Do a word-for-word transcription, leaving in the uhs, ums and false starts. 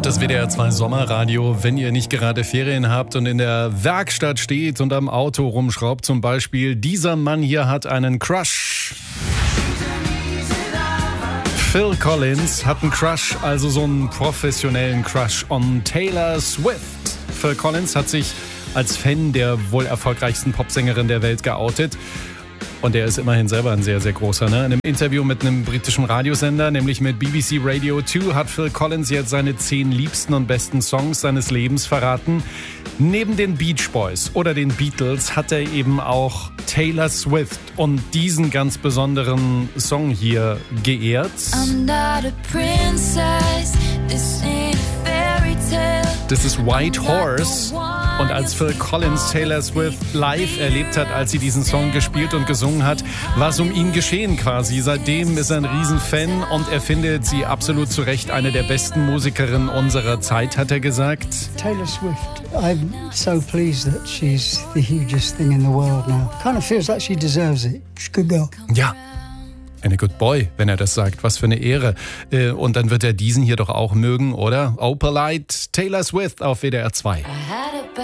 Das W D R zwei Sommerradio, wenn ihr nicht gerade Ferien habt und in der Werkstatt steht und am Auto rumschraubt zum Beispiel. Dieser Mann hier hat einen Crush. Phil Collins hat einen Crush, also so einen professionellen Crush on Taylor Swift. Phil Collins hat sich als Fan der wohl erfolgreichsten Popsängerin der Welt geoutet. Und er ist immerhin selber ein sehr, sehr großer. Ne? In einem Interview mit einem britischen Radiosender, nämlich mit B B C Radio zwei, hat Phil Collins jetzt seine zehn liebsten und besten Songs seines Lebens verraten. Neben den Beach Boys oder den Beatles hat er eben auch Taylor Swift und diesen ganz besonderen Song hier geehrt. I'm not a princess, this ain't a fairy tale. Das ist White Horse. Und als Phil Collins Taylor Swift live erlebt hat, als sie diesen Song gespielt und gesungen hat, war es um ihn geschehen quasi. Seitdem ist er ein Riesenfan und er findet sie absolut zu Recht eine der besten Musikerinnen unserer Zeit, hat er gesagt. Taylor Swift, I'm so pleased that she's the hugest thing in the world now. Kind of feels like she deserves it. She's a good girl. Ja. Eine Good Boy, wenn er das sagt. Was für eine Ehre. Und dann wird er diesen hier doch auch mögen, oder? Opalite, Taylor Swift auf W D R zwei.